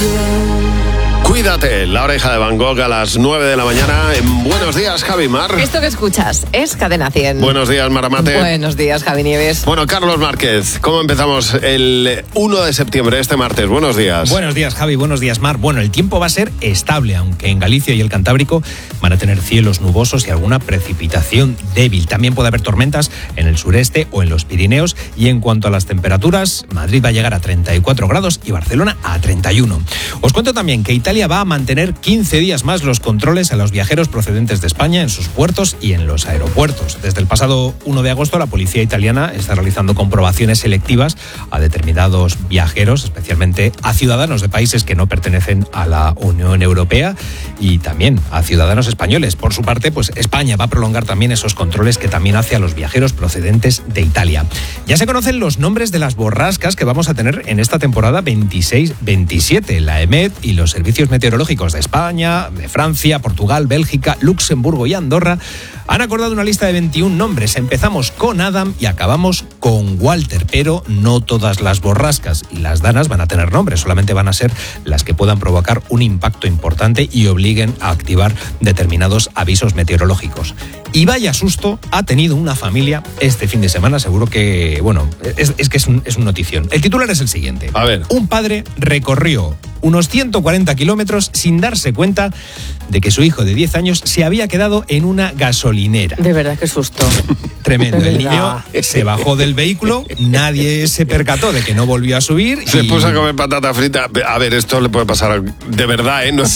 Cuídate, La Oreja de Van Gogh a las 9 de la mañana. Buenos días, Javi Mar. Esto que escuchas es Cadena 100. Buenos días, Maramate. Buenos días, Javi Nieves. Bueno, Carlos Márquez, ¿cómo empezamos el 1 de septiembre, este martes? Buenos días. Buenos días, Javi. Buenos días, Mar. Bueno, el tiempo va a ser estable, aunque en Galicia y el Cantábrico van a tener cielos nubosos y alguna precipitación débil. También puede haber tormentas en el sureste o en los Pirineos. Y en cuanto a las temperaturas, Madrid va a llegar a 34 grados y Barcelona a 31. Os cuento también que Italia va a mantener 15 días más los controles a los viajeros procedentes de España en sus puertos y en los aeropuertos. Desde el pasado 1 de agosto, la policía italiana está realizando comprobaciones selectivas a determinados viajeros, especialmente a ciudadanos de países que no pertenecen a la Unión Europea y también a ciudadanos españoles. Por su parte, pues España va a prolongar también esos controles que también hace a los viajeros procedentes de Italia. Ya se conocen los nombres de las borrascas que vamos a tener en esta temporada 26-27. La EMET y los servicios meteorológicos de España, de Francia, Portugal, Bélgica, Luxemburgo y Andorra han acordado una lista de 21 nombres. Empezamos con Adam y acabamos con Walter, pero no todas las borrascas y las danas van a tener nombres, solamente van a ser las que puedan provocar un impacto importante y obliguen a activar determinados avisos meteorológicos. Y vaya susto ha tenido una familia este fin de semana, seguro que, bueno, es un notición. El titular es el siguiente. A ver. Un padre recorrió unos 140 kilómetros sin darse cuenta de que su hijo de 10 años se había quedado en una gasolinera. De verdad, qué susto. Tremendo. De El verdad. niño se bajó del vehículo, nadie se percató de que no volvió a subir. Se puso a comer patata frita. A ver, esto le puede pasar de verdad, ¿eh? No es